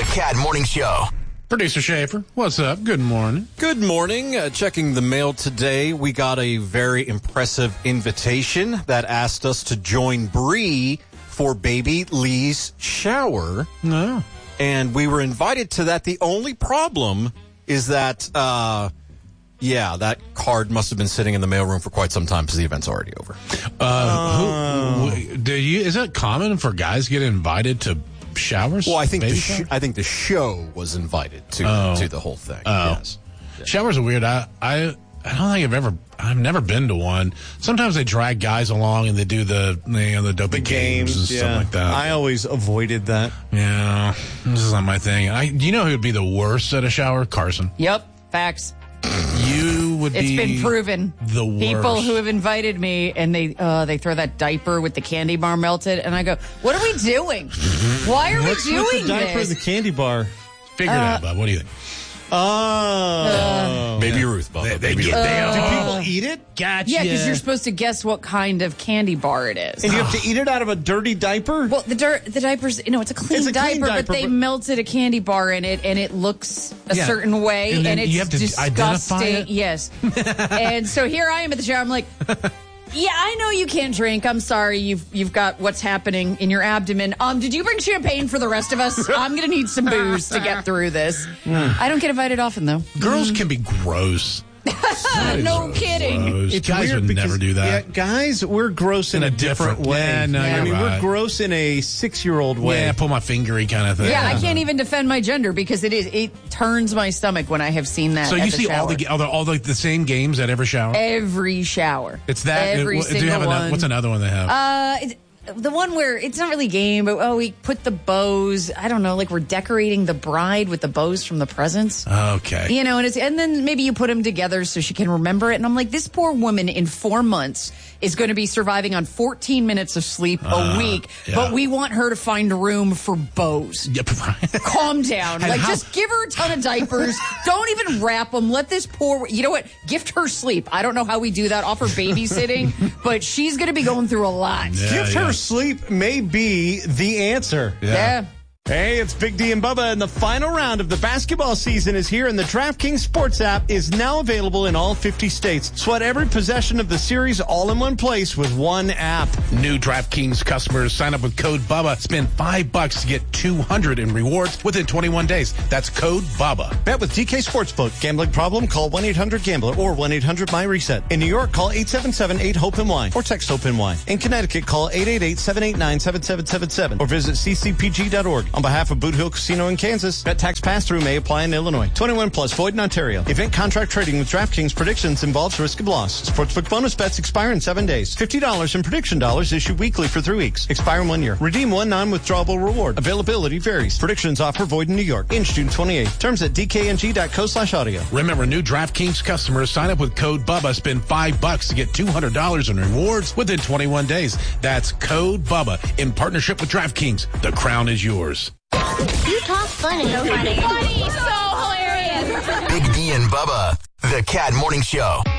CAD Morning Show. Producer Schaefer, what's up? Good morning. Good morning. Checking the mail today, we got a very impressive invitation that asked us to join Bree for baby Lee's shower. No. And we were invited to that. The only problem is that, that card must have been sitting in the mailroom for quite some time because the event's already over. Is it common for guys to get invited to showers? Well, I think the show was invited to the whole thing. Yes. Showers are weird. I don't think I've never been to one. Sometimes they drag guys along and they do the dopey games and stuff like that. I always avoided that. Yeah, this is not my thing. Do you know who would be the worst at a shower? Carson. Yep, facts. You would It's be been proven. The worst. People who have invited me and they throw that diaper with the candy bar melted, and I go, "What are we doing? Why are we doing What's the diaper this?" and the candy bar? Figure it out, Bob. What do you think? Baby Ruth, Bob. They Baby get Ruth. there. Do people eat it? Gotcha. Yeah, because you're supposed to guess what kind of candy bar it is. And you have to eat it out of a dirty diaper? Well, the diaper's, it's a clean diaper, but they melted a candy bar in it, and it looks a certain way, And then and it's you have to identify disgusting. it? Yes. And so here I am at the shower. I'm like, yeah, I know you can't drink. I'm sorry. You've got what's happening in your abdomen. Did you bring champagne for the rest of us? I'm going to need some booze to get through this. I don't get invited often, though. Girls can be gross. No kidding. Gross. It's guys weird would because, never do that. Yeah, guys, we're gross in a different way. Yeah, no, I mean, you're right. we're gross in a 6-year-old way. Yeah, pull my fingery kind of thing. Yeah, I can't even defend my gender because it turns my stomach when I have seen that. So at you the see shower. all the same games at every shower? Every shower. It's that. Every do you have single one. What's another one they have? The one where it's not really a game, but we put the bows. I don't know, like we're decorating the bride with the bows from the presents. Okay. And then maybe you put them together so she can remember it. And I'm like, this poor woman in 4 months is going to be surviving on 14 minutes of sleep a week, but we want her to find room for bows. Yep. Calm down. Just give her a ton of diapers. Don't even wrap them. Let this poor, you know what? Gift her sleep. I don't know how we do that. Offer babysitting, but she's going to be going through a lot. Gift her sleep may be the answer. Yeah. Hey, it's Big D and Bubba, and the final round of the basketball season is here, and the DraftKings Sports app is now available in all 50 states. Sweat every possession of the series all in one place with one app. New DraftKings customers sign up with code BUBBA. Spend $5 to get $200 in rewards within 21 days. That's code BUBBA. Bet with DK Sportsbook. Gambling problem? Call 1-800-GAMBLER or 1-800-MyReset. In New York, call 877-8-HOPE-NY or text HOPE-NY. In Connecticut, call 888-789-7777 or visit ccpg.org. On behalf of Boot Hill Casino in Kansas, bet tax pass-through may apply in Illinois. 21 plus, void in Ontario. Event contract trading with DraftKings predictions involves risk of loss. Sportsbook bonus bets expire in 7 days. $50 in prediction dollars issued weekly for 3 weeks. Expire in 1 year. Redeem one non-withdrawable reward. Availability varies. Predictions offer void in New York. In June 28th. Terms at dkng.co/audio. Remember, new DraftKings customers sign up with code BUBBA. Spend $5 to get $200 in rewards within 21 days. That's code BUBBA in partnership with DraftKings. The crown is yours. You talk funny. Big D and Bubba, the CAD Morning Show.